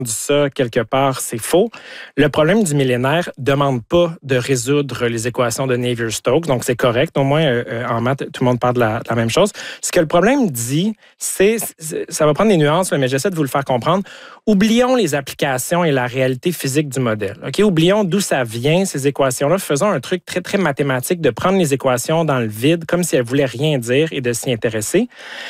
ça quelque part, c'est faux. Le problème du millénaire ne demande pas de résoudre les équations de Navier-Stokes, donc c'est correct. Au moins, en maths, tout le monde parle de la même chose. Ce que le problème dit, ça va prendre des nuances, mais j'essaie de vous le faire comprendre. Oublions les applications et la réalité physique du modèle. Okay? Oublions d'où ça vient, ces équations-là. Faisons un truc très, très mathématique de prendre les équations dans le vide comme si elles voulaient rien dire et de s'y intéresser.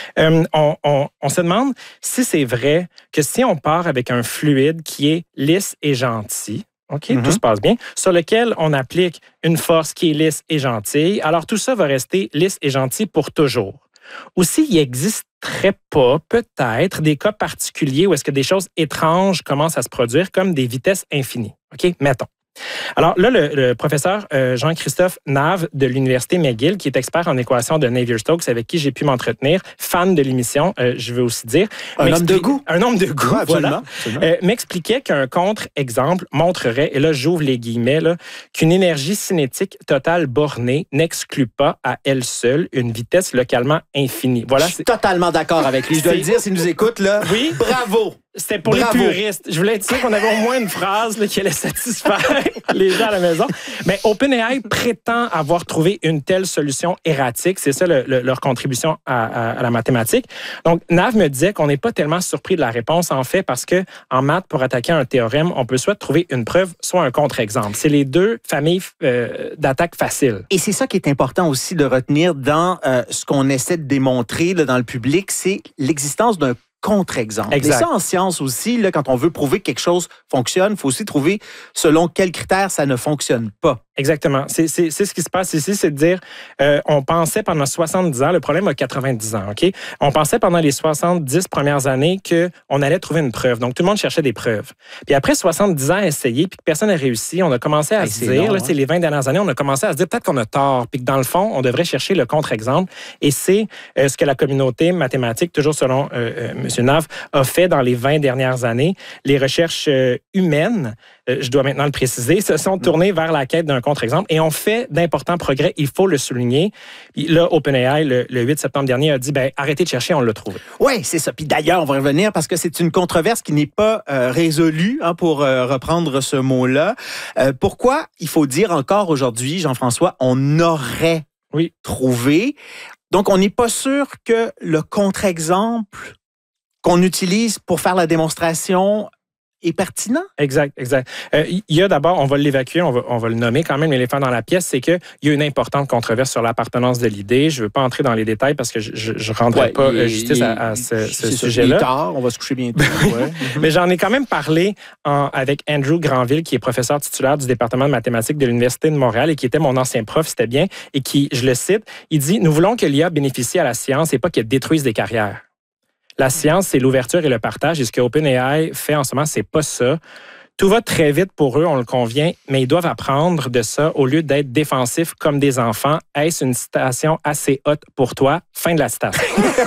On se demande si c'est vrai que si on part avec un fluide qui est lisse et gentil, OK, tout se passe bien, sur lequel on applique une force qui est lisse et gentille, alors tout ça va rester lisse et gentil pour toujours. Ou s'il n'existerait pas, peut-être, des cas particuliers où est-ce que des choses étranges commencent à se produire comme des vitesses infinies. OK, mettons. Alors là, le professeur Jean-Christophe Nave de l'Université McGill, qui est expert en équations de Navier-Stokes, avec qui j'ai pu m'entretenir, fan de l'émission, je veux aussi dire. Un homme de goût. Un homme de goût, ouais, voilà. M'expliquait qu'un contre-exemple montrerait, et là j'ouvre les guillemets, là, qu'une énergie cinétique totale bornée n'exclut pas à elle seule une vitesse localement infinie. Voilà, je suis totalement d'accord avec lui. Je dois le dire, s'il nous écoute, là, oui? Bravo! C'était pour les puristes. Je voulais être sûr qu'on avait au moins une phrase là, qui allait satisfaire les gens à la maison. Mais OpenAI prétend avoir trouvé une telle solution erratique. C'est ça leur contribution à la mathématique. Donc, Nav me disait qu'on n'est pas tellement surpris de la réponse, en fait, parce que en maths, pour attaquer un théorème, on peut soit trouver une preuve, soit un contre-exemple. C'est les deux familles d'attaques faciles. Et c'est ça qui est important aussi de retenir dans ce qu'on essaie de démontrer là, dans le public, c'est l'existence d'un contre-exemple. Exact. Et ça, en science aussi, là, quand on veut prouver que quelque chose fonctionne, il faut aussi trouver selon quels critères ça ne fonctionne pas. Exactement. C'est ce qui se passe ici, c'est de dire, on pensait pendant 70 ans, le problème a 90 ans, OK? On pensait pendant les 70 premières années qu'on allait trouver une preuve. Donc, tout le monde cherchait des preuves. Puis après 70 ans à essayer, puis que personne n'a réussi, on a commencé à se dire, long, là, les 20 dernières années, on a commencé à se dire peut-être qu'on a tort, puis que dans le fond, on devrait chercher le contre-exemple. Et c'est ce que la communauté mathématique, toujours selon M. Nave, a fait dans les 20 dernières années. Les recherches humaines, je dois maintenant le préciser, se sont tournées vers la quête d'un contre-exemple et ont fait d'importants progrès, il faut le souligner. Puis là, OpenAI, le 8 septembre dernier, a dit, arrêtez de chercher, on l'a trouvé. Oui, c'est ça. Puis d'ailleurs, on va revenir parce que c'est une controverse qui n'est pas résolue, hein, pour reprendre ce mot-là. Pourquoi il faut dire encore aujourd'hui, Jean-François, on aurait trouvé. Donc, on n'est pas sûr que le contre-exemple qu'on utilise pour faire la démonstration est pertinent? Exact. Il y a d'abord, on va l'évacuer, on va le nommer quand même, l'éléphant dans la pièce, c'est qu'il y a une importante controverse sur l'appartenance de l'idée. Je ne veux pas entrer dans les détails parce que je ne rendrai pas justice à ce sujet-là. Il est tard, on va se coucher bientôt. Mais j'en ai quand même parlé avec Andrew Granville, qui est professeur titulaire du département de mathématiques de l'Université de Montréal et qui était mon ancien prof, c'était bien, et qui, je le cite, il dit « Nous voulons que l'IA bénéficie à la science et pas qu'elle détruise des carrières. » La science, c'est l'ouverture et le partage. Et ce que OpenAI fait en ce moment, c'est pas ça. Tout va très vite pour eux, on le convient, mais ils doivent apprendre de ça au lieu d'être défensifs comme des enfants. Est-ce une citation assez haute pour toi? Fin de la citation.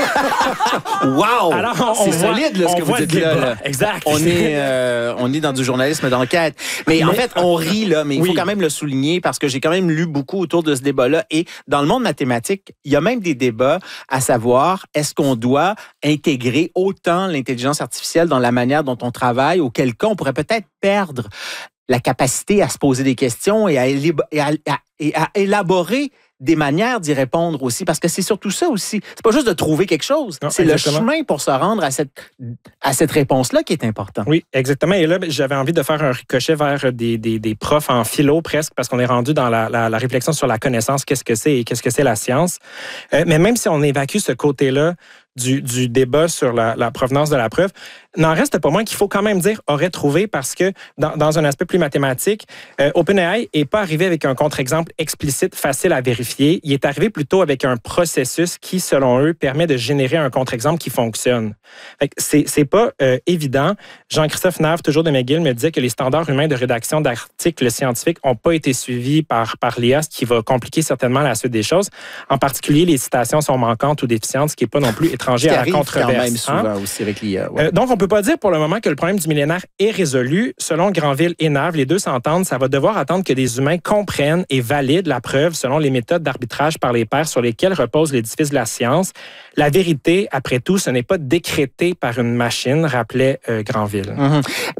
Wow! Alors, c'est solide là, ce que vous dites là. Exact. On est dans du journalisme d'enquête. Mais en fait, on rit, là, mais il faut quand même le souligner parce que j'ai quand même lu beaucoup autour de ce débat-là. Et dans le monde mathématique, il y a même des débats à savoir, est-ce qu'on doit intégrer autant l'intelligence artificielle dans la manière dont on travaille, auquel cas on pourrait peut-être perdre la capacité à se poser des questions et à élaborer des manières d'y répondre aussi, parce que c'est surtout ça aussi. C'est pas juste de trouver quelque chose, c'est le chemin pour se rendre à cette réponse-là qui est important. Oui, exactement. Et là, j'avais envie de faire un ricochet vers des profs en philo presque, parce qu'on est rendu dans la réflexion sur la connaissance, qu'est-ce que c'est et qu'est-ce que c'est la science. Mais même si on évacue ce côté-là du débat sur la provenance de la preuve, n'en reste pas moins qu'il faut quand même dire « aurait trouvé » parce que dans un aspect plus mathématique, OpenAI n'est pas arrivé avec un contre-exemple explicite, facile à vérifier. Il est arrivé plutôt avec un processus qui, selon eux, permet de générer un contre-exemple qui fonctionne. C'est pas évident. Jean-Christophe Nave, toujours de McGill, me disait que les standards humains de rédaction d'articles scientifiques n'ont pas été suivis par l'IA, ce qui va compliquer certainement la suite des choses. En particulier, les citations sont manquantes ou déficientes, ce qui n'est pas non plus étranger à la controverse. Quand même souvent aussi avec l'IA. Ouais. Donc, on ne peut pas dire pour le moment que le problème du millénaire est résolu. Selon Granville et Nave, les deux s'entendent. Ça va devoir attendre que des humains comprennent et valident la preuve selon les méthodes d'arbitrage par les pairs sur lesquelles repose l'édifice de la science. La vérité, après tout, ce n'est pas décrété par une machine, rappelait Granville.